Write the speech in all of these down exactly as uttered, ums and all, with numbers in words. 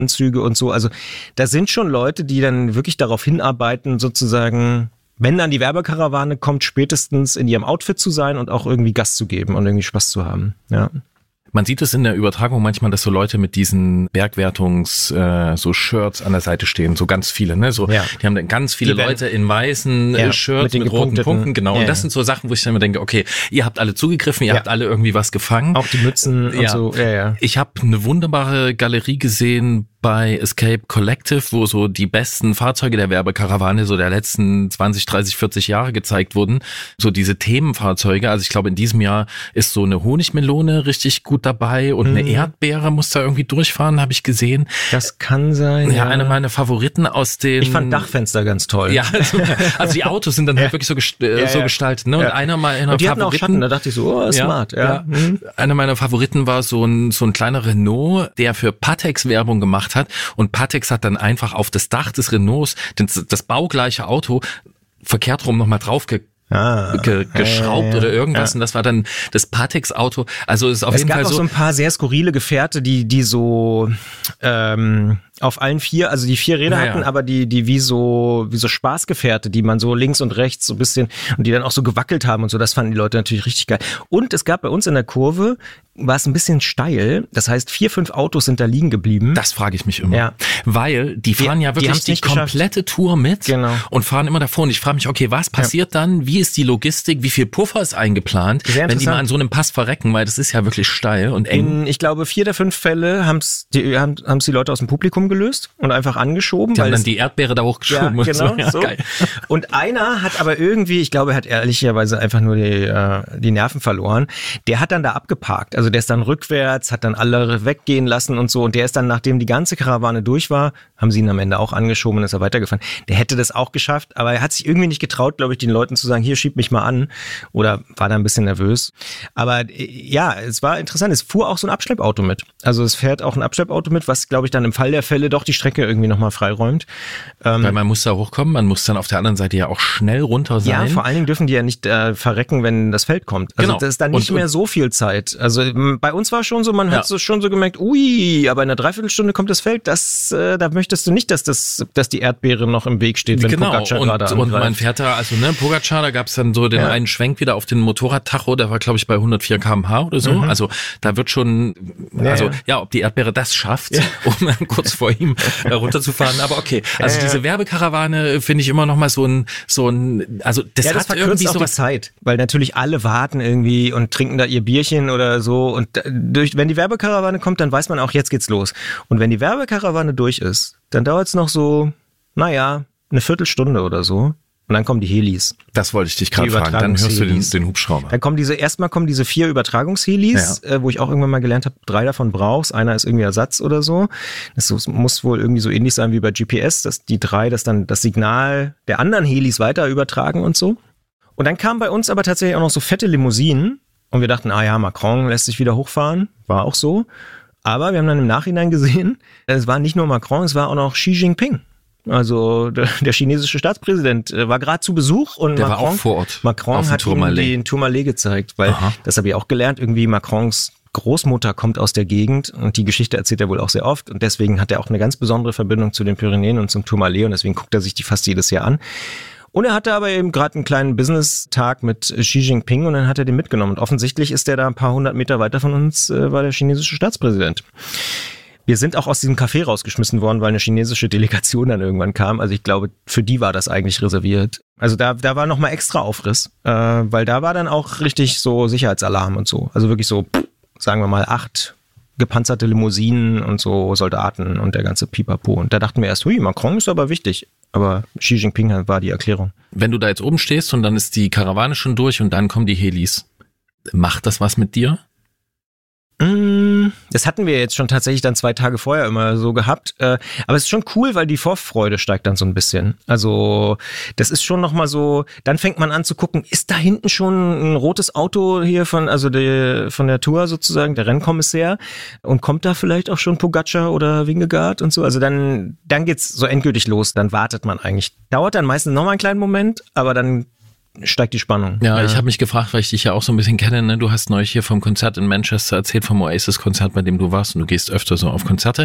Anzüge und so. Also da sind schon Leute, die dann wirklich darauf hinarbeiten, sozusagen, wenn dann die Werbekarawane kommt, spätestens in ihrem Outfit zu sein und auch irgendwie Gas zu geben und irgendwie Spaß zu haben. Ja. Man sieht es in der Übertragung manchmal, dass so Leute mit diesen Bergwertungs äh, so Shirts an der Seite stehen, so ganz viele, ne? So, ja. Die haben dann ganz viele die Leute in weißen ja, äh, Shirts mit, mit roten Punkten, genau. Ja, und das ja. sind so Sachen, wo ich dann immer denke, okay, ihr habt alle zugegriffen, ihr ja. habt alle irgendwie was gefangen. Auch die Mützen und ja. so. Ja, ja. Ich habe eine wunderbare Galerie gesehen bei Escape Collective, wo so die besten Fahrzeuge der Werbekarawane so der letzten zwanzig, dreißig, vierzig Jahre gezeigt wurden. So diese Themenfahrzeuge. Also ich glaube, in diesem Jahr ist so eine Honigmelone richtig gut dabei und mhm. eine Erdbeere muss da irgendwie durchfahren, habe ich gesehen. Das kann sein. Ja, ja, eine meiner Favoriten aus den... Ich fand Dachfenster ganz toll. Ja, also, also die Autos sind dann halt ja. wirklich so, gest äh, ja, so ja. gestaltet. Ne? Und ja. einer meiner und die Favoriten... hatten auch Schatten, da dachte ich so, oh, smart. Ja, ja. Mhm. Einer meiner Favoriten war so ein, so ein kleiner Renault, der für Patex Werbung gemacht hat. Und Patex hat dann einfach auf das Dach des Renaults das, das baugleiche Auto verkehrt rum nochmal drauf ge Ah, ge geschraubt ja, ja, oder irgendwas ja. und das war dann das Patex-Auto. Also es ist auf es jeden gab Fall auch so... so ein paar sehr skurrile Gefährte, die die so ähm, auf allen vier, also die vier Räder naja. hatten, aber die die wie so wie so Spaßgefährte, die man so links und rechts so ein bisschen und die dann auch so gewackelt haben und so. Das fanden die Leute natürlich richtig geil. Und es gab bei uns in der Kurve, war es ein bisschen steil. Das heißt, vier, fünf Autos sind da liegen geblieben. Das frage ich mich immer. Ja. Weil die fahren die, ja wirklich die, die, nicht komplette geschafft. Tour mit genau. und fahren immer davor. Und ich frage mich, okay, was passiert ja. dann? Wie ist die Logistik? Wie viel Puffer ist eingeplant, wenn die mal an so einem Pass verrecken? Weil das ist ja wirklich steil und eng. In, ich glaube, vier der fünf Fälle haben's die, haben es die Leute aus dem Publikum gelöst und einfach angeschoben. Die weil haben dann es, die Erdbeere da hochgeschoben. Ja, genau. Und, so. Ja, so. Geil. Und einer hat aber irgendwie, ich glaube, er hat ehrlicherweise einfach nur die, äh, die Nerven verloren. Der hat dann da abgeparkt. Also der ist dann rückwärts, hat dann alle weggehen lassen und so. Und der ist dann, nachdem die ganze Karawane durch war, haben sie ihn am Ende auch angeschoben und ist er weitergefahren. Der hätte das auch geschafft, aber er hat sich irgendwie nicht getraut, glaube ich, den Leuten zu sagen, hier, schieb mich mal an. Oder war da ein bisschen nervös. Aber ja, es war interessant. Es fuhr auch so ein Abschleppauto mit. Also es fährt auch ein Abschleppauto mit, was, glaube ich, dann im Fall der Fälle doch die Strecke irgendwie nochmal freiräumt. Ähm, Weil man muss da hochkommen, man muss dann auf der anderen Seite ja auch schnell runter sein. Ja, vor allen Dingen dürfen die ja nicht äh, verrecken, wenn das Feld kommt. Also genau. das ist dann nicht und, mehr so viel Zeit. Also m- bei uns war schon so, man ja. hat so schon so gemerkt, ui, aber in einer Dreiviertelstunde kommt das Feld, das, äh, da möchtest du nicht, dass das, dass die Erdbeere noch im Weg steht, wenn genau. Pogacar und, gerade und man angreift. fährt da, also ne, Pogacar, da gab es dann so den Ja. einen Schwenk wieder auf den Motorradtacho, der war glaube ich bei hundertvier Kilometer pro Stunde oder so. Mhm. Also da wird schon, also ja, ja ob die Erdbeere das schafft, ja. um kurz vor ihm äh, runterzufahren, aber okay. Also ja, ja. diese Werbekarawane finde ich immer noch mal so ein, so ein, also das, ja, das hat irgendwie auch so die Zeit, weil natürlich alle warten irgendwie und trinken da ihr Bierchen oder so und durch, wenn die Werbekarawane kommt, dann weiß man auch, jetzt geht's los. Und wenn die Werbekarawane durch ist, dann dauert es noch so, naja, eine Viertelstunde oder so. Und dann kommen die Helis. Das wollte ich dich gerade fragen. Dann hörst du den, den Hubschrauber. Dann kommen diese, erstmal kommen diese vier Übertragungshelis, ja. äh, wo ich auch irgendwann mal gelernt habe, drei davon brauchst. Einer ist irgendwie Ersatz oder so. Das muss wohl irgendwie so ähnlich sein wie bei G P S, dass die drei das dann das Signal der anderen Helis weiter übertragen und so. Und dann kamen bei uns aber tatsächlich auch noch so fette Limousinen. Und wir dachten, ah ja, Macron lässt sich wieder hochfahren. War auch so. Aber wir haben dann im Nachhinein gesehen, es war nicht nur Macron, es war auch noch Xi Jinping. Also der, der chinesische Staatspräsident war gerade zu Besuch und der Macron, war auch vor Ort. Macron hat ihm den Tourmalet gezeigt, weil Aha. das habe ich auch gelernt, irgendwie Macrons Großmutter kommt aus der Gegend und die Geschichte erzählt er wohl auch sehr oft und deswegen hat er auch eine ganz besondere Verbindung zu den Pyrenäen und zum Tourmalet und deswegen guckt er sich die fast jedes Jahr an. Und er hatte aber eben gerade einen kleinen Business-Tag mit Xi Jinping und dann hat er den mitgenommen. Und offensichtlich ist der da ein paar hundert Meter weiter von uns, äh, war der chinesische Staatspräsident. Wir sind auch aus diesem Café rausgeschmissen worden, weil eine chinesische Delegation dann irgendwann kam. Also ich glaube, für die war das eigentlich reserviert. Also da, da war nochmal extra Aufriss, äh, weil da war dann auch richtig so Sicherheitsalarm und so. Also wirklich so, sagen wir mal, acht gepanzerte Limousinen und so Soldaten und der ganze Pipapo. Und da dachten wir erst, hui, Macron ist aber wichtig. Aber Xi Jinping war die Erklärung. Wenn du da jetzt oben stehst und dann ist die Karawane schon durch und dann kommen die Helis, macht das was mit dir? Das hatten wir jetzt schon tatsächlich dann zwei Tage vorher immer so gehabt. Aber es ist schon cool, weil die Vorfreude steigt dann so ein bisschen. Also das ist schon nochmal so, dann fängt man an zu gucken, ist da hinten schon ein rotes Auto hier von, also die, von der Tour sozusagen, der Rennkommissär und kommt da vielleicht auch schon Pogacar oder Vingegaard und so. Also dann, dann geht's so endgültig los, dann wartet man eigentlich. Dauert dann meistens nochmal einen kleinen Moment, aber dann steigt die Spannung. Ja, ja. Ich habe mich gefragt, weil ich dich ja auch so ein bisschen kenne, ne? Du hast neulich hier vom Konzert in Manchester erzählt, vom Oasis-Konzert, bei dem du warst, und du gehst öfter so auf Konzerte.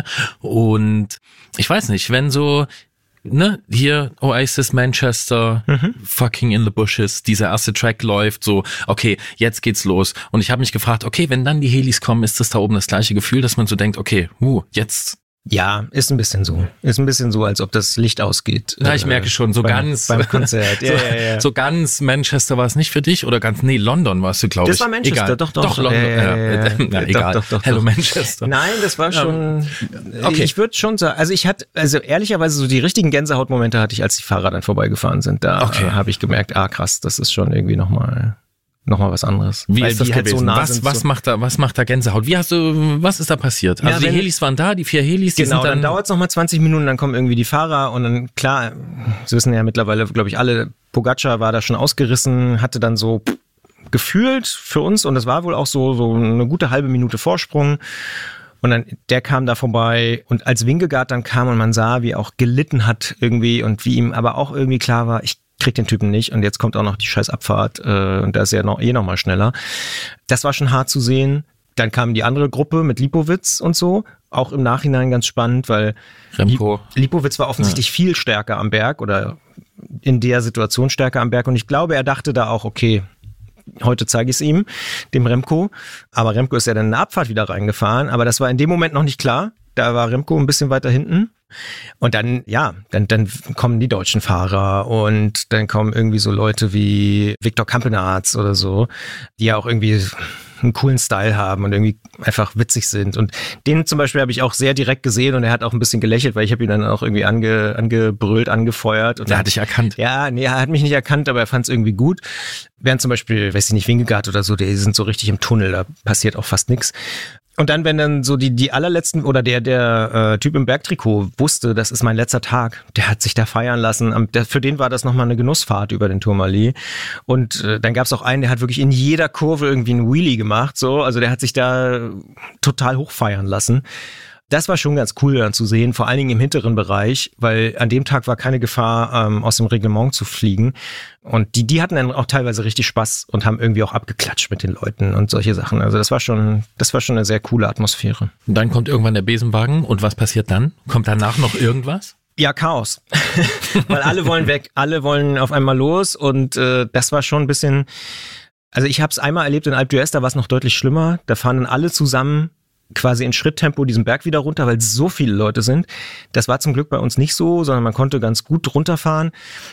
Und ich weiß nicht, wenn so, ne, hier Oasis Manchester, mhm. Fucking in the Bushes, dieser erste Track läuft, so, okay, jetzt geht's los. Und ich habe mich gefragt, okay, wenn dann die Helis kommen, ist das da oben das gleiche Gefühl, dass man so denkt, okay, uh, jetzt... Ja, ist ein bisschen so. Ist ein bisschen so, als ob das Licht ausgeht. Ja, ich äh, merke schon, so beim, ganz... Beim Konzert, ja, so, ja, ja. So ganz Manchester war es nicht für dich oder ganz... Nee, London warst du, glaube ich. Das war Manchester, egal. doch, doch. Doch, London, ja, ja, ja, ja. Na, egal. Doch, doch, doch, Hello doch. Manchester. Nein, das war schon... Okay. Ich würde schon sagen, also ich hatte, also ehrlicherweise so die richtigen Gänsehautmomente hatte ich, als die Fahrer dann vorbeigefahren sind. Da okay. habe ich gemerkt, ah krass, das ist schon irgendwie nochmal... Nochmal was anderes. Wie Weil ist das gewesen? Halt so nah was, was, so macht da, was macht da Gänsehaut? Wie hast du, was ist da passiert? Also ja, die wenn, Helis waren da, die vier Helis, die genau, sind dann... dann dauert es nochmal zwanzig Minuten, dann kommen irgendwie die Fahrer und dann, klar, Sie wissen ja mittlerweile, glaube ich, alle, Pogacar war da schon ausgerissen, hatte dann so pff, gefühlt für uns, und das war wohl auch so, so eine gute halbe Minute Vorsprung. Und dann, der kam da vorbei, und als Vingegaard dann kam und man sah, wie er auch gelitten hat irgendwie und wie ihm aber auch irgendwie klar war, ich krieg den Typen nicht, und jetzt kommt auch noch die scheiß Abfahrt äh, und da ist er noch, eh noch mal schneller. Das war schon hart zu sehen. Dann kam die andere Gruppe mit Lipowitz und so, auch im Nachhinein ganz spannend, weil Remco. Lipowitz war offensichtlich ja. viel stärker am Berg oder in der Situation stärker am Berg, und ich glaube, er dachte da auch, okay, heute zeige ich es ihm, dem Remco, aber Remco ist ja dann in der Abfahrt wieder reingefahren, aber das war in dem Moment noch nicht klar. Da war Remco ein bisschen weiter hinten. Und dann, ja, dann, dann kommen die deutschen Fahrer und dann kommen irgendwie so Leute wie Viktor Kampenaerts oder so, die ja auch irgendwie einen coolen Style haben und irgendwie einfach witzig sind. Und den zum Beispiel habe ich auch sehr direkt gesehen, und er hat auch ein bisschen gelächelt, weil ich habe ihn dann auch irgendwie ange, angebrüllt, angefeuert. Und der hat dich erkannt. Ja, nee, er hat mich nicht erkannt, aber er fand es irgendwie gut. Während zum Beispiel, weiß ich nicht, Vingegaard oder so, die sind so richtig im Tunnel, da passiert auch fast nichts. Und dann, wenn dann so die die allerletzten, oder der der äh, Typ im Bergtrikot wusste, das ist mein letzter Tag, der hat sich da feiern lassen. Der, für den war das nochmal eine Genussfahrt über den Tourmalet. Und äh, dann gab es auch einen, der hat wirklich in jeder Kurve irgendwie einen Wheelie gemacht. So, also der hat sich da total hochfeiern lassen. Das war schon ganz cool dann zu sehen, vor allen Dingen im hinteren Bereich, weil an dem Tag war keine Gefahr, ähm, aus dem Reglement zu fliegen. Und die, die hatten dann auch teilweise richtig Spaß und haben irgendwie auch abgeklatscht mit den Leuten und solche Sachen. Also das war schon, das war schon eine sehr coole Atmosphäre. Und dann kommt irgendwann der Besenwagen, und was passiert dann? Kommt danach noch irgendwas? Ja, Chaos. Weil alle wollen weg, alle wollen auf einmal los, und äh, das war schon ein bisschen, also ich habe es einmal erlebt in Alpe d'Huez, da war es noch deutlich schlimmer. Da fahren dann alle zusammen quasi in Schritttempo diesen Berg wieder runter, weil so viele Leute sind. Das war zum Glück bei uns nicht so, sondern man konnte ganz gut runterfahren.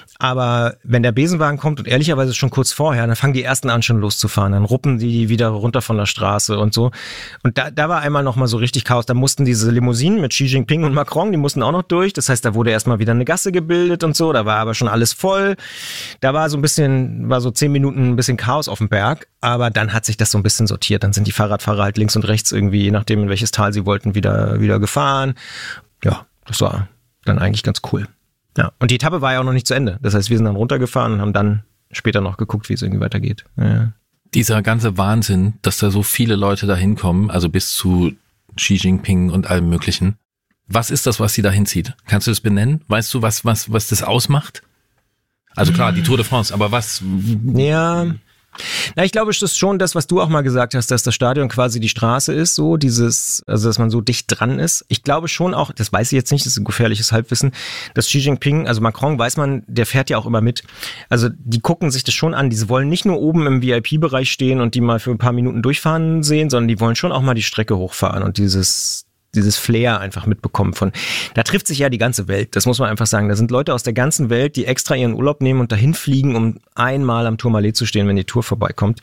Aber wenn der Besenwagen kommt, und ehrlicherweise schon kurz vorher, dann fangen die ersten an schon loszufahren. Dann ruppen die wieder runter von der Straße und so. Und da, da war einmal nochmal so richtig Chaos. Da mussten diese Limousinen mit Xi Jinping und Macron, die mussten auch noch durch. Das heißt, da wurde erstmal wieder eine Gasse gebildet und so. Da war aber schon alles voll. Da war so ein bisschen, war so zehn Minuten ein bisschen Chaos auf dem Berg. Aber dann hat sich das so ein bisschen sortiert. Dann sind die Fahrradfahrer halt links und rechts irgendwie, je nachdem in welches Tal sie wollten, wieder, wieder gefahren. Ja, das war dann eigentlich ganz cool. Ja, und die Etappe war ja auch noch nicht zu Ende. Das heißt, wir sind dann runtergefahren und haben dann später noch geguckt, wie es irgendwie weitergeht. Ja. Dieser ganze Wahnsinn, dass da so viele Leute da hinkommen, also bis zu Xi Jinping und allem Möglichen. Was ist das, was sie da hinzieht? Kannst du das benennen? Weißt du, was, was, was das ausmacht? Also klar, die Tour de France, aber was? Ja... Na, ich glaube, es ist schon das, was du auch mal gesagt hast, dass das Stadion quasi die Straße ist, so dieses, also dass man so dicht dran ist. Ich glaube schon auch, das weiß ich jetzt nicht, das ist ein gefährliches Halbwissen, dass Xi Jinping, also Macron, weiß man, der fährt ja auch immer mit. Also die gucken sich das schon an, die wollen nicht nur oben im V I P-Bereich stehen und die mal für ein paar Minuten durchfahren sehen, sondern die wollen schon auch mal die Strecke hochfahren und dieses dieses Flair einfach mitbekommen von, da trifft sich ja die ganze Welt, das muss man einfach sagen. Da sind Leute aus der ganzen Welt, die extra ihren Urlaub nehmen und dahin fliegen, um einmal am Tourmalet zu stehen, wenn die Tour vorbeikommt.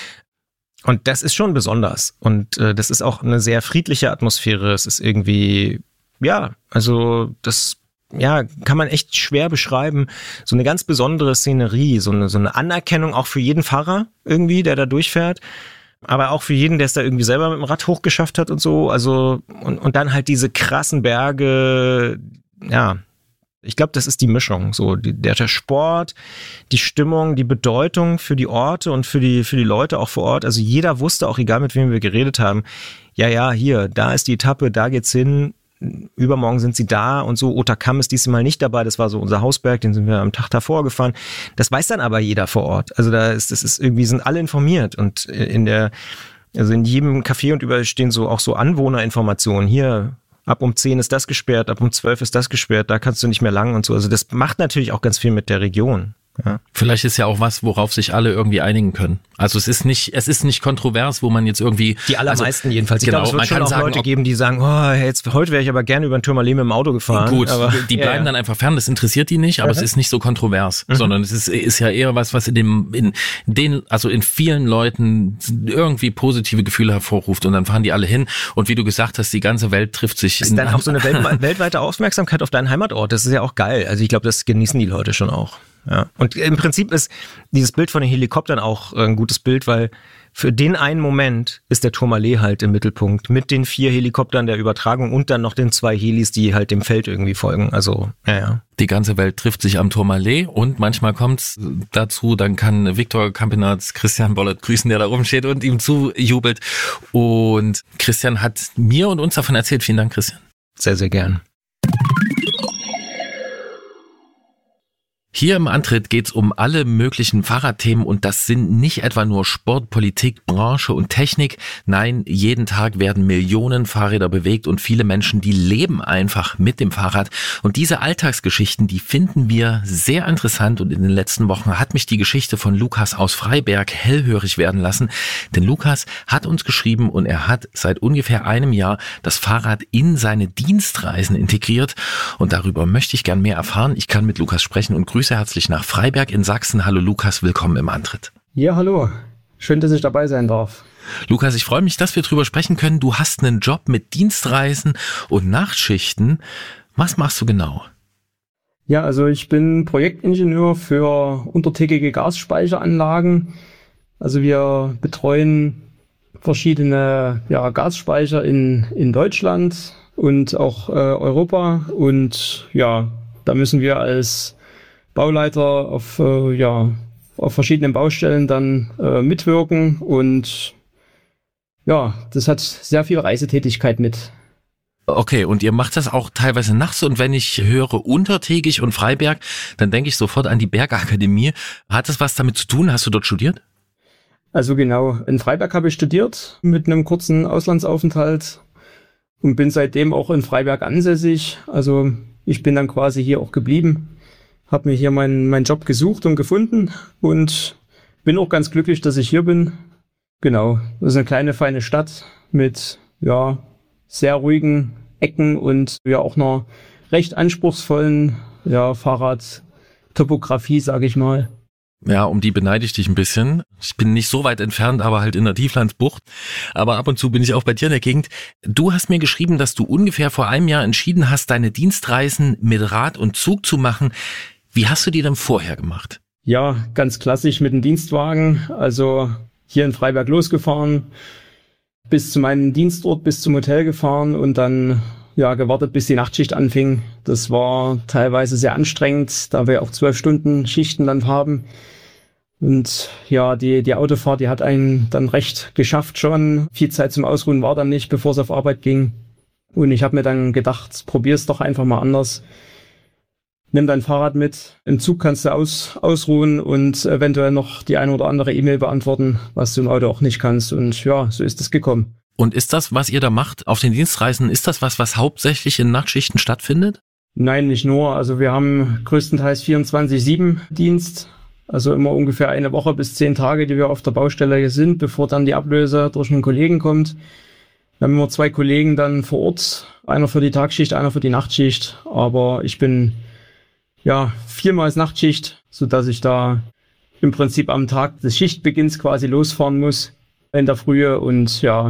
Und das ist schon besonders. Und äh, das ist auch eine sehr friedliche Atmosphäre. Es ist irgendwie, ja, also das ja, kann man echt schwer beschreiben. So eine ganz besondere Szenerie, so eine, so eine Anerkennung auch für jeden Fahrer irgendwie, der da durchfährt. Aber auch für jeden, der es da irgendwie selber mit dem Rad hochgeschafft hat und so. Also, und, und dann halt diese krassen Berge. Ja, ich glaube, das ist die Mischung. So, die, der, der Sport, die Stimmung, die Bedeutung für die Orte und für die, für die Leute auch vor Ort. Also jeder wusste, auch egal mit wem wir geredet haben, ja, ja, hier, da ist die Etappe, da geht's hin. übermorgen sind sie da und so. Otakam ist diesmal nicht dabei, das war so unser Hausberg, den sind wir am Tag davor gefahren. Das weiß dann aber jeder vor Ort. Also da ist, das ist irgendwie, sind alle informiert und in der, also in jedem Café und überall stehen so auch so Anwohnerinformationen. Hier, ab um zehn ist das gesperrt, ab um zwölf ist das gesperrt, da kannst du nicht mehr lang und so. Also das macht natürlich auch ganz viel mit der Region. Ja. Vielleicht ist ja auch was, worauf sich alle irgendwie einigen können. Also es ist nicht, es ist nicht kontrovers, wo man jetzt irgendwie... Die allermeisten also, jedenfalls. Ich genau, glaube, es wird schon auch sagen, Leute geben, die sagen, oh, jetzt, heute wäre ich aber gerne über den Tourmalet mit dem Auto gefahren. Gut, aber, die bleiben ja, ja. dann einfach fern, das interessiert die nicht, aber mhm. es ist nicht so kontrovers, mhm. sondern es ist, ist ja eher was, was in dem, in den, also in vielen Leuten irgendwie positive Gefühle hervorruft und dann fahren die alle hin und wie du gesagt hast, die ganze Welt trifft sich. Das ist dann auch so eine Welt, weltweite Aufmerksamkeit auf deinen Heimatort, das ist ja auch geil. Also ich glaube, das genießen die Leute schon auch. Ja. Und im Prinzip ist dieses Bild von den Helikoptern auch ein gutes Bild, weil für den einen Moment ist der Tourmalet halt im Mittelpunkt mit den vier Helikoptern der Übertragung und dann noch den zwei Helis, die halt dem Feld irgendwie folgen. Also, ja, ja. Die ganze Welt trifft sich am Tourmalet und manchmal kommt's dazu, dann kann Viktor Campenaerts Christian Bollert grüßen, der da rumsteht und ihm zujubelt. Und Christian hat mir und uns davon erzählt. Vielen Dank, Christian. Sehr, sehr gern. Hier im Antritt geht's um alle möglichen Fahrradthemen und das sind nicht etwa nur Sport, Politik, Branche und Technik. Nein, jeden Tag werden Millionen Fahrräder bewegt und viele Menschen, die leben einfach mit dem Fahrrad. Und diese Alltagsgeschichten, die finden wir sehr interessant und in den letzten Wochen hat mich die Geschichte von Lukas aus Freiberg hellhörig werden lassen. Denn Lukas hat uns geschrieben und er hat seit ungefähr einem Jahr das Fahrrad in seine Dienstreisen integriert und darüber möchte ich gern mehr erfahren. Ich kann mit Lukas sprechen und grüße herzlich nach Freiberg in Sachsen. Hallo Lukas, willkommen im Antritt. Ja, hallo. Schön, dass ich dabei sein darf. Lukas, ich freue mich, dass wir drüber sprechen können. Du hast einen Job mit Dienstreisen und Nachtschichten. Was machst du genau? Ja, also ich bin Projektingenieur für untertägige Gasspeicheranlagen. Also wir betreuen verschiedene ja, Gasspeicher in, in Deutschland und auch äh, Europa. Und ja, da müssen wir als Bauleiter auf, äh, ja, auf verschiedenen Baustellen dann äh, mitwirken und ja, das hat sehr viel Reisetätigkeit mit. Okay, und ihr macht das auch teilweise nachts und wenn ich höre untertägig und Freiberg, dann denke ich sofort an die Bergakademie. Hat das was damit zu tun? Hast du dort studiert? Also genau, in Freiberg habe ich studiert mit einem kurzen Auslandsaufenthalt und bin seitdem auch in Freiberg ansässig. Also ich bin dann quasi hier auch geblieben. Habe mir hier meinen meinen Job gesucht und gefunden und bin auch ganz glücklich, dass ich hier bin. Genau, das ist eine kleine, feine Stadt mit ja sehr ruhigen Ecken und ja auch einer recht anspruchsvollen ja, Fahrradtopografie, sage ich mal. Ja, um die beneide ich dich ein bisschen. Ich bin nicht so weit entfernt, aber halt in der Tieflandsbucht. Aber ab und zu bin ich auch bei dir in der Gegend. Du hast mir geschrieben, dass du ungefähr vor einem Jahr entschieden hast, deine Dienstreisen mit Rad und Zug zu machen. Wie hast du die denn vorher gemacht? Ja, ganz klassisch mit dem Dienstwagen. Also hier in Freiberg losgefahren, bis zu meinem Dienstort, bis zum Hotel gefahren und dann ja gewartet, bis die Nachtschicht anfing. Das war teilweise sehr anstrengend, da wir auch zwölf Stunden Schichten dann haben. Und ja, die die Autofahrt, die hat einen dann recht geschafft schon. Viel Zeit zum Ausruhen war dann nicht, bevor es auf Arbeit ging. Und ich habe mir dann gedacht, probier's doch einfach mal anders. Nimm dein Fahrrad mit. Im Zug kannst du aus, ausruhen und eventuell noch die eine oder andere E-Mail beantworten, was du im Auto auch nicht kannst. Und ja, so ist es gekommen. Und ist das, was ihr da macht auf den Dienstreisen, ist das was, was hauptsächlich in Nachtschichten stattfindet? Nein, nicht nur. Also wir haben größtenteils vierundzwanzig sieben Dienst. Also immer ungefähr eine Woche bis zehn Tage, die wir auf der Baustelle sind, bevor dann die Ablöse durch einen Kollegen kommt. Wir haben immer zwei Kollegen dann vor Ort. Einer für die Tagschicht, einer für die Nachtschicht. Aber ich bin ja viermal Nachtschicht, sodass ich da im Prinzip am Tag des Schichtbeginns quasi losfahren muss in der Frühe. Und ja,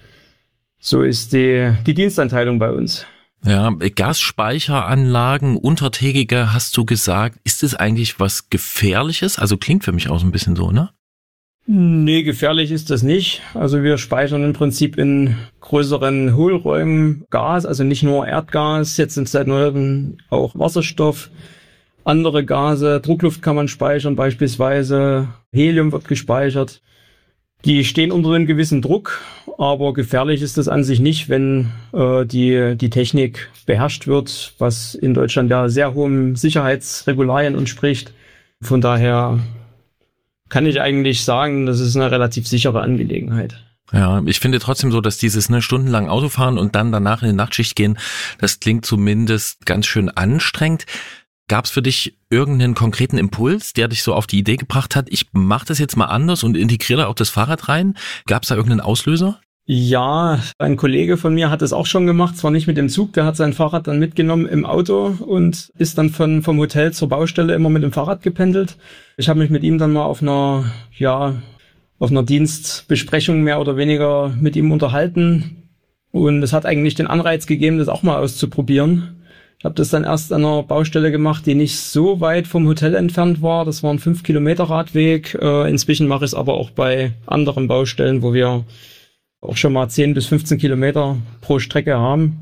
so ist die, die Dienstanteilung bei uns. Ja, Gasspeicheranlagen, untertägige, hast du gesagt. Ist es eigentlich was Gefährliches? Also klingt für mich auch so ein bisschen so, ne? Nee, gefährlich ist das nicht. Also wir speichern im Prinzip in größeren Hohlräumen Gas, also nicht nur Erdgas, jetzt sind seit neuem auch Wasserstoff, andere Gase, Druckluft kann man speichern beispielsweise, Helium wird gespeichert. Die stehen unter einem gewissen Druck, aber gefährlich ist das an sich nicht, wenn äh, die, die Technik beherrscht wird, was in Deutschland ja sehr hohen Sicherheitsregularien entspricht. Von daher kann ich eigentlich sagen, das ist eine relativ sichere Angelegenheit. Ja, ich finde trotzdem so, dass dieses ne, stundenlang Autofahren und dann danach in die Nachtschicht gehen, das klingt zumindest ganz schön anstrengend. Gab es für dich irgendeinen konkreten Impuls, der dich so auf die Idee gebracht hat, ich mache das jetzt mal anders und integriere da auch das Fahrrad rein? Gab es da irgendeinen Auslöser? Ja, ein Kollege von mir hat das auch schon gemacht, zwar nicht mit dem Zug, der hat sein Fahrrad dann mitgenommen im Auto und ist dann von vom Hotel zur Baustelle immer mit dem Fahrrad gependelt. Ich habe mich mit ihm dann mal auf einer, ja, auf einer Dienstbesprechung mehr oder weniger mit ihm unterhalten und es hat eigentlich den Anreiz gegeben, das auch mal auszuprobieren. Ich habe das dann erst an einer Baustelle gemacht, die nicht so weit vom Hotel entfernt war. Das war ein fünf Kilometer Radweg. Äh, inzwischen mache ich es aber auch bei anderen Baustellen, wo wir auch schon mal zehn bis fünfzehn Kilometer pro Strecke haben.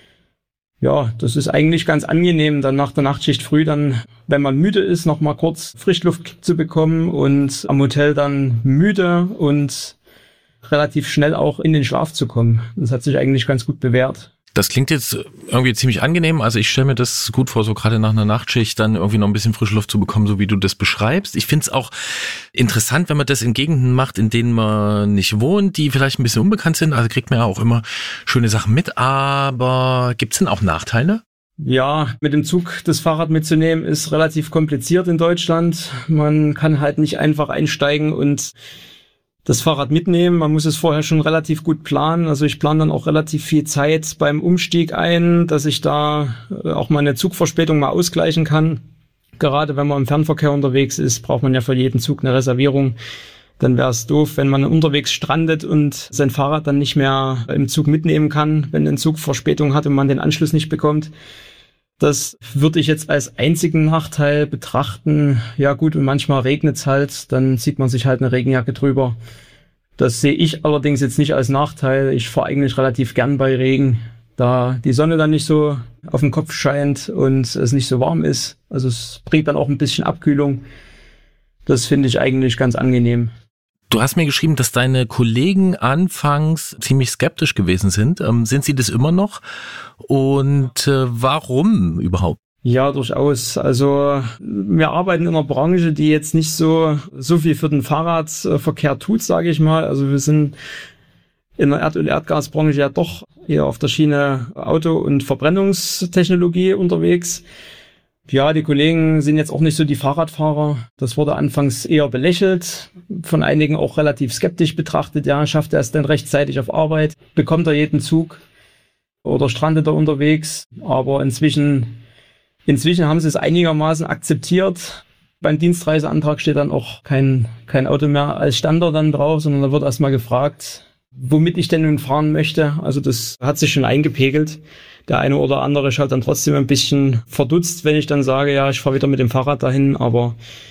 Ja, das ist eigentlich ganz angenehm, dann nach der Nachtschicht früh dann, wenn man müde ist, noch mal kurz Frischluft zu bekommen und am Hotel dann müde und relativ schnell auch in den Schlaf zu kommen. Das hat sich eigentlich ganz gut bewährt. Das klingt jetzt irgendwie ziemlich angenehm. Also ich stelle mir das gut vor, so gerade nach einer Nachtschicht dann irgendwie noch ein bisschen frische Luft zu bekommen, so wie du das beschreibst. Ich finde es auch interessant, wenn man das in Gegenden macht, in denen man nicht wohnt, die vielleicht ein bisschen unbekannt sind. Also kriegt man ja auch immer schöne Sachen mit. Aber gibt's denn auch Nachteile? Ja, mit dem Zug das Fahrrad mitzunehmen ist relativ kompliziert in Deutschland. Man kann halt nicht einfach einsteigen und das Fahrrad mitnehmen. Man muss es vorher schon relativ gut planen. Also ich plane dann auch relativ viel Zeit beim Umstieg ein, dass ich da auch mal eine Zugverspätung mal ausgleichen kann. Gerade wenn man im Fernverkehr unterwegs ist, braucht man ja für jeden Zug eine Reservierung. Dann wäre es doof, wenn man unterwegs strandet und sein Fahrrad dann nicht mehr im Zug mitnehmen kann, wenn ein Zug Verspätung hat und man den Anschluss nicht bekommt. Das würde ich jetzt als einzigen Nachteil betrachten. Ja gut, und manchmal regnet es halt, dann zieht man sich halt eine Regenjacke drüber. Das sehe ich allerdings jetzt nicht als Nachteil. Ich fahre eigentlich relativ gern bei Regen, da die Sonne dann nicht so auf den Kopf scheint und es nicht so warm ist. Also es bringt dann auch ein bisschen Abkühlung. Das finde ich eigentlich ganz angenehm. Du hast mir geschrieben, dass deine Kollegen anfangs ziemlich skeptisch gewesen sind. Ähm, sind sie das immer noch? Und äh, warum überhaupt? Ja, durchaus. Also wir arbeiten in einer Branche, die jetzt nicht so so viel für den Fahrradverkehr tut, sage ich mal. Also wir sind in der Erd- und Erdgasbranche ja doch eher auf der Schiene Auto- und Verbrennungstechnologie unterwegs. Ja, die Kollegen sind jetzt auch nicht so die Fahrradfahrer. Das wurde anfangs eher belächelt, von einigen auch relativ skeptisch betrachtet. Ja, schafft er es denn rechtzeitig auf Arbeit? Bekommt er jeden Zug? Oder strandet er unterwegs? Aber inzwischen, inzwischen haben sie es einigermaßen akzeptiert. Beim Dienstreiseantrag steht dann auch kein, kein Auto mehr als Standard dann drauf, sondern da wird erstmal gefragt, womit ich denn nun fahren möchte. Also das hat sich schon eingepegelt. Der eine oder andere schaut dann trotzdem ein bisschen verdutzt, wenn ich dann sage, ja, ich fahre wieder mit dem Fahrrad dahin, aber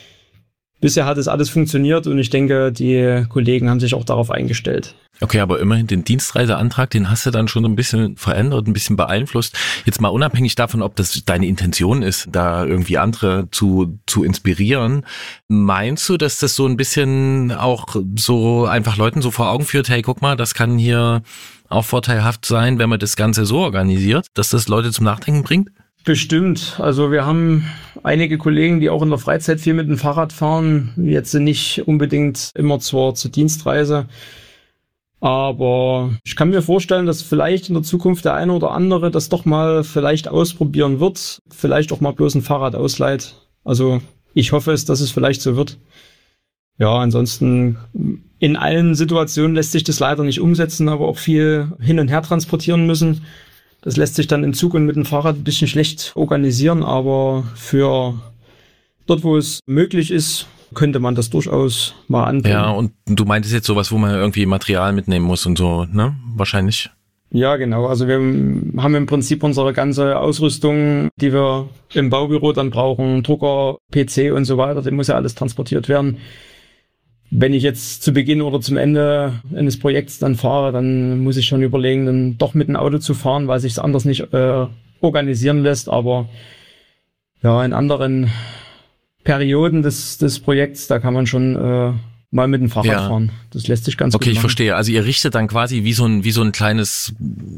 bisher hat es alles funktioniert und ich denke, die Kollegen haben sich auch darauf eingestellt. Okay, aber immerhin den Dienstreiseantrag, den hast du dann schon ein bisschen verändert, ein bisschen beeinflusst. Jetzt mal unabhängig davon, ob das deine Intention ist, da irgendwie andere zu zu inspirieren. Meinst du, dass das so ein bisschen auch so einfach Leuten so vor Augen führt, hey, guck mal, das kann hier auch vorteilhaft sein, wenn man das Ganze so organisiert, dass das Leute zum Nachdenken bringt? Bestimmt. Also wir haben einige Kollegen, die auch in der Freizeit viel mit dem Fahrrad fahren, jetzt nicht unbedingt immer zur, zur Dienstreise. Aber ich kann mir vorstellen, dass vielleicht in der Zukunft der eine oder andere das doch mal vielleicht ausprobieren wird, vielleicht auch mal bloß ein Fahrrad ausleiht. Also ich hoffe es, dass es vielleicht so wird. Ja, ansonsten in allen Situationen lässt sich das leider nicht umsetzen, aber auch viel hin und her transportieren müssen. Das lässt sich dann im Zug und mit dem Fahrrad ein bisschen schlecht organisieren, aber für dort, wo es möglich ist, könnte man das durchaus mal anbringen. Ja, und du meintest jetzt sowas, wo man irgendwie Material mitnehmen muss und so, ne? Wahrscheinlich. Ja, genau. Also wir haben im Prinzip unsere ganze Ausrüstung, die wir im Baubüro dann brauchen, Drucker, P C und so weiter, dem muss ja alles transportiert werden. Wenn ich jetzt zu Beginn oder zum Ende eines Projekts dann fahre, dann muss ich schon überlegen, dann doch mit dem Auto zu fahren, weil sich es anders nicht äh, organisieren lässt. Aber ja, in anderen Perioden des, des Projekts, da kann man schon äh, mal mit dem Fahrrad ja. fahren. Das lässt sich ganz okay, gut machen. Okay, ich verstehe. Also ihr richtet dann quasi wie so ein wie so ein kleines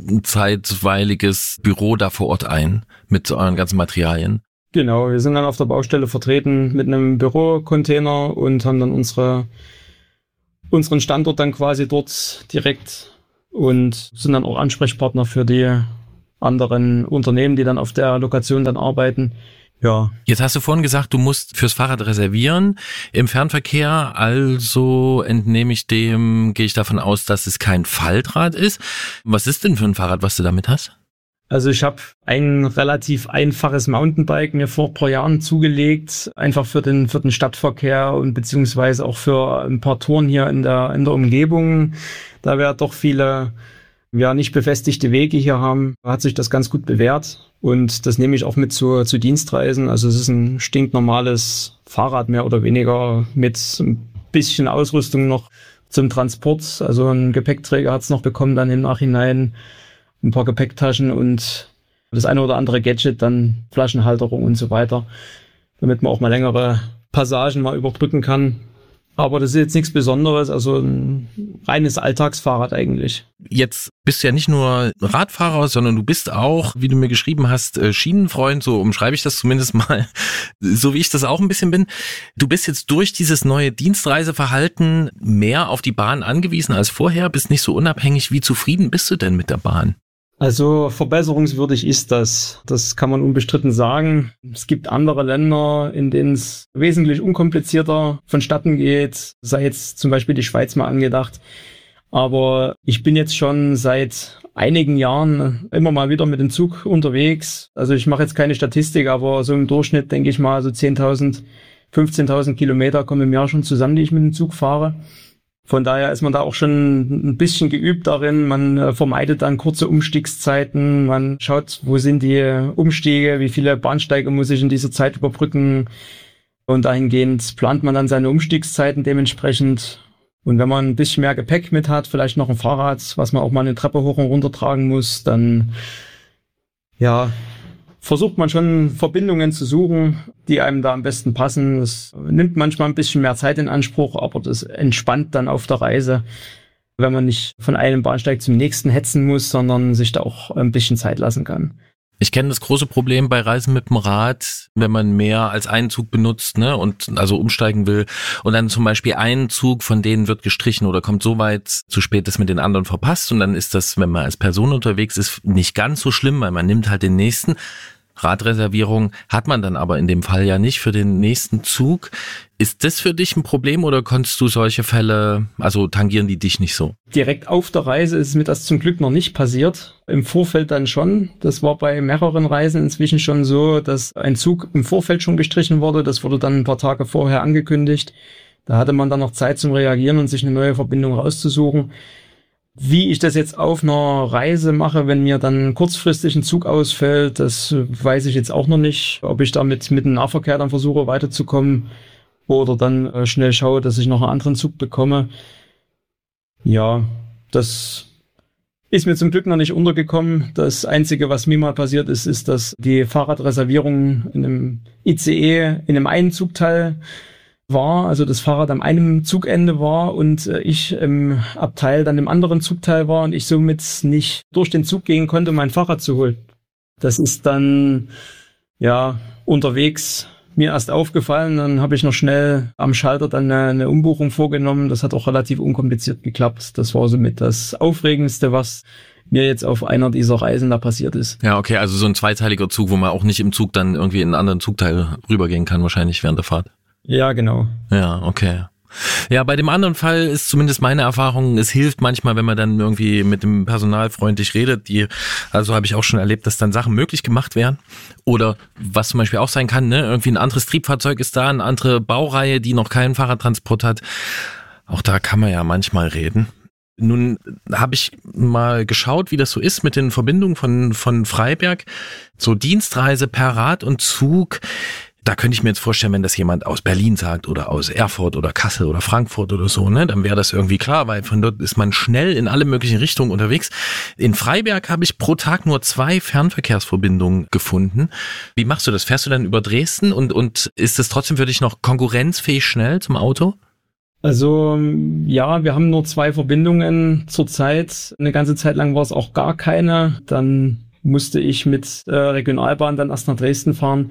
zeitweiliges Büro da vor Ort ein mit euren ganzen Materialien. Genau, wir sind dann auf der Baustelle vertreten mit einem Bürocontainer und haben dann unsere unseren Standort dann quasi dort direkt und sind dann auch Ansprechpartner für die anderen Unternehmen, die dann auf der Lokation dann arbeiten. Ja. Jetzt hast du vorhin gesagt, du musst fürs Fahrrad reservieren im Fernverkehr, also entnehme ich dem, gehe ich davon aus, dass es kein Faltrad ist. Was ist denn für ein Fahrrad, was du damit hast? Also ich habe ein relativ einfaches Mountainbike mir vor ein paar Jahren zugelegt, einfach für den für den Stadtverkehr und beziehungsweise auch für ein paar Touren hier in der in der Umgebung. Da wir doch viele ja nicht befestigte Wege hier haben, hat sich das ganz gut bewährt und das nehme ich auch mit zu zu Dienstreisen. Also es ist ein stinknormales Fahrrad mehr oder weniger mit ein bisschen Ausrüstung noch zum Transport. Also ein Gepäckträger hat's noch bekommen dann im Nachhinein. Ein paar Gepäcktaschen und das eine oder andere Gadget, dann Flaschenhalterung und so weiter, damit man auch mal längere Passagen mal überbrücken kann. Aber das ist jetzt nichts Besonderes, also ein reines Alltagsfahrrad eigentlich. Jetzt bist du ja nicht nur Radfahrer, sondern du bist auch, wie du mir geschrieben hast, Schienenfreund, so umschreibe ich das zumindest mal, so wie ich das auch ein bisschen bin. Du bist jetzt durch dieses neue Dienstreiseverhalten mehr auf die Bahn angewiesen als vorher, bist nicht so unabhängig. Wie zufrieden bist du denn mit der Bahn? Also verbesserungswürdig ist das. Das kann man unbestritten sagen. Es gibt andere Länder, in denen es wesentlich unkomplizierter vonstatten geht. Sei jetzt zum Beispiel die Schweiz mal angedacht. Aber ich bin jetzt schon seit einigen Jahren immer mal wieder mit dem Zug unterwegs. Also ich mache jetzt keine Statistik, aber so im Durchschnitt denke ich mal so zehntausend, fünfzehntausend Kilometer kommen im Jahr schon zusammen, die ich mit dem Zug fahre. Von daher ist man da auch schon ein bisschen geübt darin. Man äh, vermeidet dann kurze Umstiegszeiten. Man schaut, wo sind die Umstiege, wie viele Bahnsteige muss ich in dieser Zeit überbrücken. Und dahingehend plant man dann seine Umstiegszeiten dementsprechend. Und wenn man ein bisschen mehr Gepäck mit hat, vielleicht noch ein Fahrrad, was man auch mal eine Treppe hoch und runter tragen muss, dann ja, versucht man schon Verbindungen zu suchen, die einem da am besten passen. Das nimmt manchmal ein bisschen mehr Zeit in Anspruch, aber das entspannt dann auf der Reise, wenn man nicht von einem Bahnsteig zum nächsten hetzen muss, sondern sich da auch ein bisschen Zeit lassen kann. Ich kenne das große Problem bei Reisen mit dem Rad, wenn man mehr als einen Zug benutzt, ne, und also umsteigen will und dann zum Beispiel ein Zug von denen wird gestrichen oder kommt so weit zu spät, dass man den anderen verpasst und dann ist das, wenn man als Person unterwegs ist, nicht ganz so schlimm, weil man nimmt halt den nächsten. Radreservierung hat man dann aber in dem Fall ja nicht für den nächsten Zug. Ist das für dich ein Problem oder konntest du solche Fälle, also tangieren die dich nicht so? Direkt auf der Reise ist mir das zum Glück noch nicht passiert. Im Vorfeld dann schon. Das war bei mehreren Reisen inzwischen schon so, dass ein Zug im Vorfeld schon gestrichen wurde. Das wurde dann ein paar Tage vorher angekündigt. Da hatte man dann noch Zeit zum Reagieren und sich eine neue Verbindung rauszusuchen. Wie ich das jetzt auf einer Reise mache, wenn mir dann kurzfristig ein Zug ausfällt, das weiß ich jetzt auch noch nicht. Ob ich damit mit dem Nahverkehr dann versuche weiterzukommen oder dann äh, schnell schaue, dass ich noch einen anderen Zug bekomme. Ja, das ist mir zum Glück noch nicht untergekommen. Das Einzige, was mir mal passiert ist, ist, dass die Fahrradreservierung in einem I C E in einem einen Zugteil war, also das Fahrrad am einem Zugende war und äh, ich im Abteil dann im anderen Zugteil war und ich somit nicht durch den Zug gehen konnte, um mein Fahrrad zu holen. Das ist dann ja unterwegs mir erst aufgefallen, dann habe ich noch schnell am Schalter dann eine, eine Umbuchung vorgenommen. Das hat auch relativ unkompliziert geklappt. Das war somit das Aufregendste, was mir jetzt auf einer dieser Reisen da passiert ist. Ja, okay, also so ein zweiteiliger Zug, wo man auch nicht im Zug dann irgendwie in einen anderen Zugteil rübergehen kann, wahrscheinlich während der Fahrt. Ja, genau. Ja, okay. Ja, bei dem anderen Fall ist zumindest meine Erfahrung, es hilft manchmal, wenn man dann irgendwie mit dem Personal freundlich redet, die, also habe ich auch schon erlebt, dass dann Sachen möglich gemacht werden. Oder was zum Beispiel auch sein kann, ne, irgendwie ein anderes Triebfahrzeug ist da, eine andere Baureihe, die noch keinen Fahrradtransport hat. Auch da kann man ja manchmal reden. Nun habe ich mal geschaut, wie das so ist mit den Verbindungen von, von Freiberg. So Dienstreise per Rad und Zug. Da könnte ich mir jetzt vorstellen, wenn das jemand aus Berlin sagt oder aus Erfurt oder Kassel oder Frankfurt oder so, ne, dann wäre das irgendwie klar, weil von dort ist man schnell in alle möglichen Richtungen unterwegs. In Freiberg habe ich pro Tag nur zwei Fernverkehrsverbindungen gefunden. Wie machst du das? Fährst du dann über Dresden und, und ist es trotzdem für dich noch konkurrenzfähig schnell zum Auto? Also ja, wir haben nur zwei Verbindungen zurzeit. Eine ganze Zeit lang war es auch gar keine. Dann musste ich mit äh, Regionalbahn dann erst nach Dresden fahren.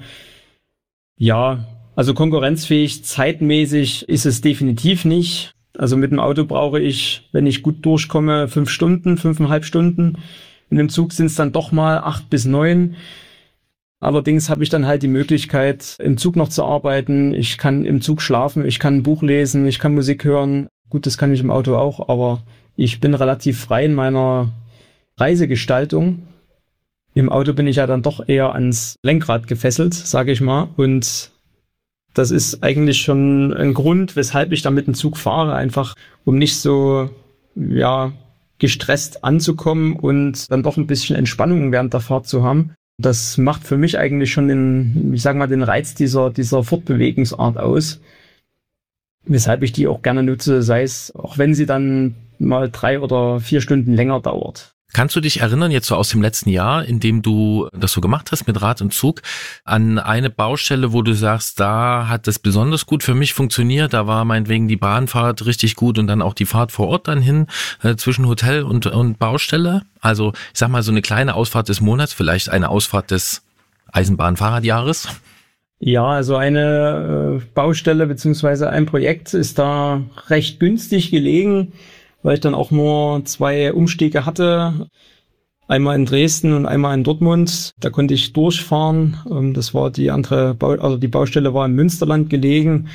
Ja, also konkurrenzfähig, zeitmäßig ist es definitiv nicht. Also mit dem Auto brauche ich, wenn ich gut durchkomme, fünf Stunden, fünfeinhalb Stunden. In dem Zug sind es dann doch mal acht bis neun. Allerdings habe ich dann halt die Möglichkeit, im Zug noch zu arbeiten. Ich kann im Zug schlafen, ich kann ein Buch lesen, ich kann Musik hören. Gut, das kann ich im Auto auch, aber ich bin relativ frei in meiner Reisegestaltung. Im Auto bin ich ja dann doch eher ans Lenkrad gefesselt, sage ich mal. Und das ist eigentlich schon ein Grund, weshalb ich da mit dem Zug fahre, einfach um nicht so ja gestresst anzukommen und dann doch ein bisschen Entspannung während der Fahrt zu haben. Das macht für mich eigentlich schon den, ich sag mal, den Reiz dieser dieser Fortbewegungsart aus, weshalb ich die auch gerne nutze, sei es, auch wenn sie dann mal drei oder vier Stunden länger dauert. Kannst du dich erinnern, jetzt so aus dem letzten Jahr, in dem du das so gemacht hast mit Rad und Zug, an eine Baustelle, wo du sagst, da hat das besonders gut für mich funktioniert, da war meinetwegen die Bahnfahrt richtig gut und dann auch die Fahrt vor Ort dann hin, äh, zwischen Hotel und, und Baustelle? Also ich sag mal so eine kleine Ausfahrt des Monats, vielleicht eine Ausfahrt des Eisenbahnfahrradjahres? Ja, also eine äh, Baustelle beziehungsweise ein Projekt ist da recht günstig gelegen, weil ich dann auch nur zwei Umstiege hatte, einmal in Dresden und einmal in Dortmund. Da konnte ich durchfahren. Das war die andere, Bau- also die Baustelle war im Münsterland gelegen,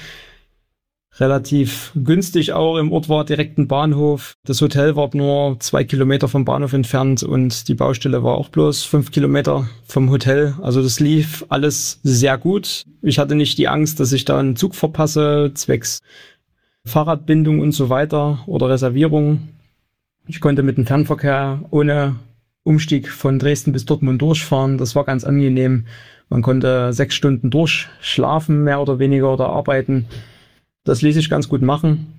relativ günstig auch. Im Ort war direkt ein Bahnhof. Das Hotel war nur zwei Kilometer vom Bahnhof entfernt und die Baustelle war auch bloß fünf Kilometer vom Hotel. Also das lief alles sehr gut. Ich hatte nicht die Angst, dass ich da einen Zug verpasse, zwecks Fahrradbindung und so weiter oder Reservierung. Ich konnte mit dem Fernverkehr ohne Umstieg von Dresden bis Dortmund durchfahren. Das war ganz angenehm. Man konnte sechs Stunden durchschlafen, mehr oder weniger, oder arbeiten. Das ließ sich ganz gut machen.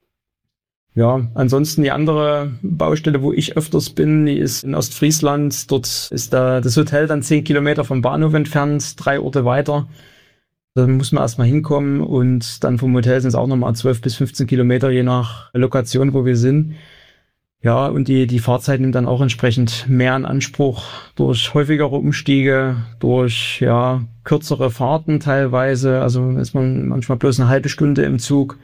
Ja, ansonsten die andere Baustelle, wo ich öfters bin, die ist in Ostfriesland. Dort ist da das Hotel dann zehn Kilometer vom Bahnhof entfernt, drei Orte weiter. Da muss man erstmal hinkommen und dann vom Hotel sind es auch nochmal zwölf bis fünfzehn Kilometer, je nach Lokation, wo wir sind. Ja, und die, die Fahrzeit nimmt dann auch entsprechend mehr in Anspruch durch häufigere Umstiege, durch ja kürzere Fahrten teilweise. Also ist man manchmal bloß eine halbe Stunde im Zug.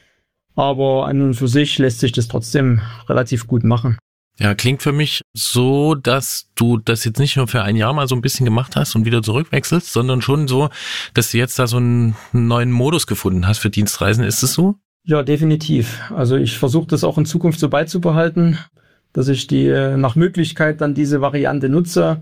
Aber an und für sich lässt sich das trotzdem relativ gut machen. Ja, klingt für mich so, dass du das jetzt nicht nur für ein Jahr mal so ein bisschen gemacht hast und wieder zurückwechselst, sondern schon so, dass du jetzt da so einen neuen Modus gefunden hast für Dienstreisen. Ist es so? Ja, definitiv. Also ich versuche das auch in Zukunft so beizubehalten, dass ich die nach Möglichkeit dann diese Variante nutze.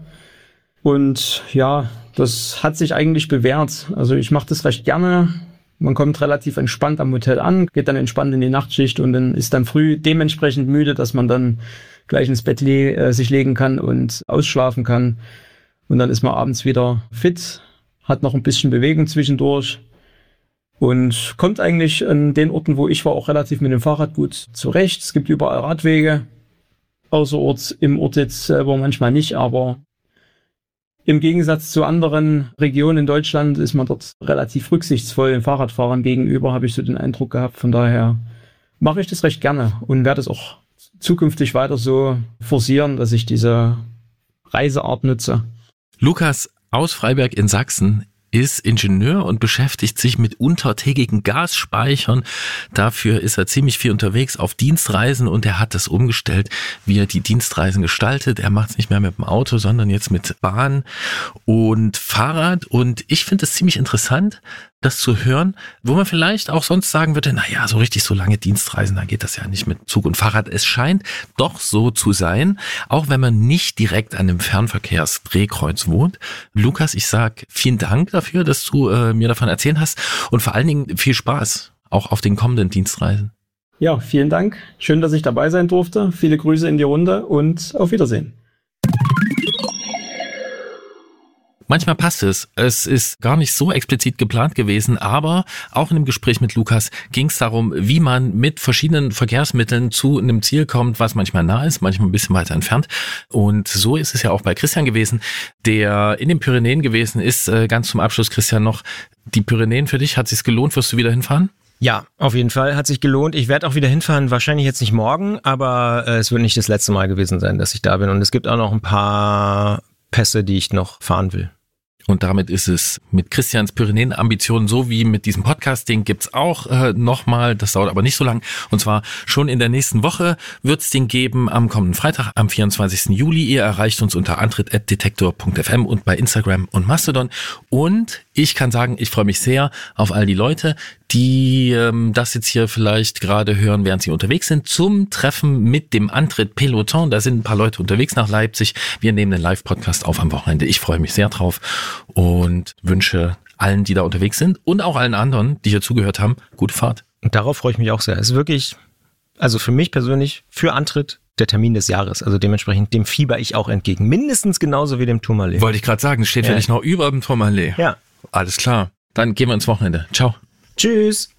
Und ja, das hat sich eigentlich bewährt. Also ich mache das recht gerne. Man kommt relativ entspannt am Hotel an, geht dann entspannt in die Nachtschicht und dann ist dann früh dementsprechend müde, dass man dann gleich ins Bett le- äh, sich legen kann und ausschlafen kann. Und dann ist man abends wieder fit, hat noch ein bisschen Bewegung zwischendurch und kommt eigentlich an den Orten, wo ich war, auch relativ mit dem Fahrrad gut zurecht. Es gibt überall Radwege, außerorts, im Ort jetzt selber manchmal nicht, aber im Gegensatz zu anderen Regionen in Deutschland ist man dort relativ rücksichtsvoll den Fahrradfahrern gegenüber, habe ich so den Eindruck gehabt. Von daher mache ich das recht gerne und werde es auch zukünftig weiter so forcieren, dass ich diese Reiseart nutze. Lukas aus Freiberg in Sachsen ist Ingenieur und beschäftigt sich mit untertägigen Gasspeichern. Dafür ist er ziemlich viel unterwegs auf Dienstreisen und er hat das umgestellt, wie er die Dienstreisen gestaltet. Er macht es nicht mehr mit dem Auto, sondern jetzt mit Bahn und Fahrrad. Und ich finde es ziemlich interessant, das zu hören, wo man vielleicht auch sonst sagen würde, naja, so richtig so lange Dienstreisen, da geht das ja nicht mit Zug und Fahrrad. Es scheint doch so zu sein, auch wenn man nicht direkt an einem Fernverkehrsdrehkreuz wohnt. Lukas, ich sag vielen Dank dafür, dass du äh, mir davon erzählt hast und vor allen Dingen viel Spaß auch auf den kommenden Dienstreisen. Ja, vielen Dank. Schön, dass ich dabei sein durfte. Viele Grüße in die Runde und auf Wiedersehen. Manchmal passt es. Es ist gar nicht so explizit geplant gewesen, aber auch in dem Gespräch mit Lukas ging es darum, wie man mit verschiedenen Verkehrsmitteln zu einem Ziel kommt, was manchmal nah ist, manchmal ein bisschen weiter entfernt. Und so ist es ja auch bei Christian gewesen, der in den Pyrenäen gewesen ist. Ganz zum Abschluss, Christian, noch die Pyrenäen für dich. Hat es sich gelohnt? Wirst du wieder hinfahren? Ja, auf jeden Fall. Hat sich gelohnt. Ich werde auch wieder hinfahren. Wahrscheinlich jetzt nicht morgen, aber äh, es wird nicht das letzte Mal gewesen sein, dass ich da bin. Und es gibt auch noch ein paar Pässe, die ich noch fahren will. Und damit ist es mit Christians Pyrenäen-Ambitionen so wie mit diesem Podcast-Ding gibt's auch äh, nochmal, das dauert aber nicht so lang, und zwar schon in der nächsten Woche wird's den geben am kommenden Freitag, am vierundzwanzigsten Juli. Ihr erreicht uns unter antritt at detektor punkt f m und bei Instagram und Mastodon. Und ich kann sagen, ich freue mich sehr auf all die Leute, die ähm, das jetzt hier vielleicht gerade hören, während sie unterwegs sind, zum Treffen mit dem Antritt Peloton. Da sind ein paar Leute unterwegs nach Leipzig. Wir nehmen den Live-Podcast auf am Wochenende. Ich freue mich sehr drauf und wünsche allen, die da unterwegs sind und auch allen anderen, die hier zugehört haben, gute Fahrt. Und darauf freue ich mich auch sehr. Es ist wirklich, also für mich persönlich, für Antritt der Termin des Jahres. Also dementsprechend, dem fieber ich auch entgegen. Mindestens genauso wie dem Tourmalet. Wollte ich gerade sagen, steht ja nicht noch über dem Tourmalet. Ja. Alles klar. Dann gehen wir ins Wochenende. Ciao. Tschüss.